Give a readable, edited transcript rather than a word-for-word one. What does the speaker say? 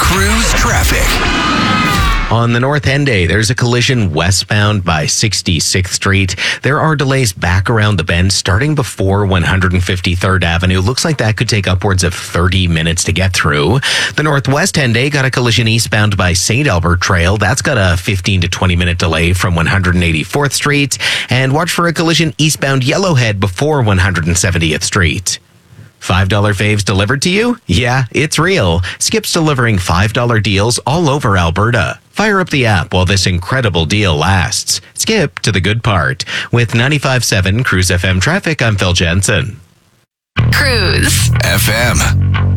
Cruise traffic. On the North Henday, there's a collision westbound by 66th Street. There are delays back around the bend starting before 153rd Avenue. Looks like that could take upwards of 30 minutes to get through. The Northwest Henday got a collision eastbound by St. Albert Trail. That's got a 15 to 20 minute delay from 184th Street. And watch for a collision eastbound Yellowhead before 170th Street. $5 faves delivered to you? Yeah, it's real. Skip's delivering $5 deals all over Alberta. Fire up the app while this incredible deal lasts. Skip to the good part. With 95.7 Cruise FM traffic, I'm Phil Jensen. Cruise FM.